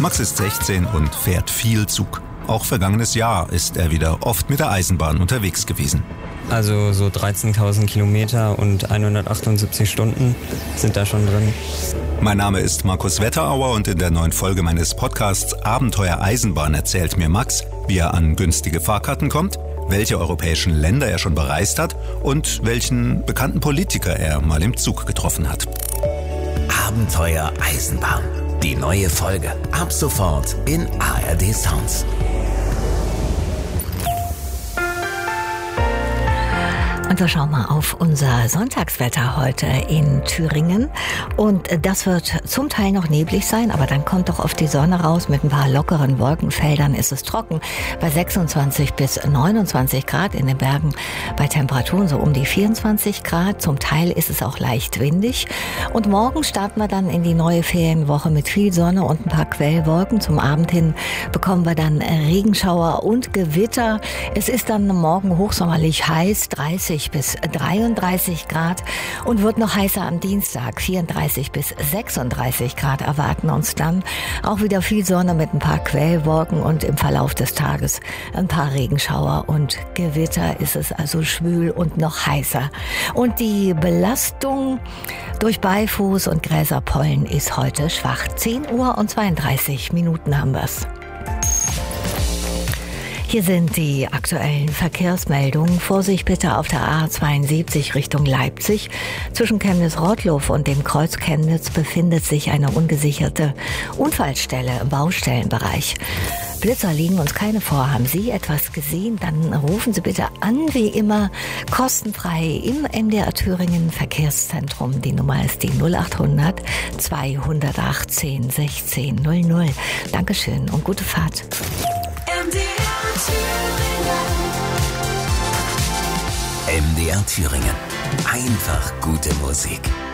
Max ist 16 und fährt viel Zug. Auch vergangenes Jahr ist er wieder oft mit der Eisenbahn unterwegs gewesen. Also so 13.000 Kilometer und 178 Stunden sind da schon drin. Mein Name ist Markus Wetterauer und in der neuen Folge meines Podcasts Abenteuer Eisenbahn erzählt mir Max, wie er an günstige Fahrkarten kommt, welche europäischen Länder er schon bereist hat und welchen bekannten Politiker er mal im Zug getroffen hat. Abenteuer Eisenbahn. Die neue Folge. Ab sofort in ARD Sounds. Und wir schauen mal auf unser Sonntagswetter heute in Thüringen. Und das wird zum Teil noch neblig sein, aber dann kommt doch oft die Sonne raus. Mit ein paar lockeren Wolkenfeldern ist es trocken. Bei 26 bis 29 Grad in den Bergen, bei Temperaturen so um die 24 Grad. Zum Teil ist es auch leicht windig. Und morgen starten wir dann in die neue Ferienwoche mit viel Sonne und ein paar Quellwolken. Zum Abend hin bekommen wir dann Regenschauer und Gewitter. Es ist dann morgen hochsommerlich heiß, 30 bis 33 Grad und wird noch heißer am Dienstag. 34 bis 36 Grad erwarten uns dann. Auch wieder viel Sonne mit ein paar Quellwolken und im Verlauf des Tages ein paar Regenschauer und Gewitter. Ist es also schwül und noch heißer. Und die Belastung durch Beifuß und Gräserpollen ist heute schwach. 10 Uhr und 32 Minuten haben wir's. Hier sind die aktuellen Verkehrsmeldungen. Vorsicht bitte auf der A72 Richtung Leipzig. Zwischen Chemnitz-Rottluff und dem Kreuz Chemnitz befindet sich eine ungesicherte Unfallstelle im Baustellenbereich. Blitzer liegen uns keine vor. Haben Sie etwas gesehen? Dann rufen Sie bitte an, wie immer, kostenfrei im MDR Thüringen Verkehrszentrum. Die Nummer ist die 0800 218 16 00. Dankeschön und gute Fahrt. MDR Thüringen. Einfach gute Musik.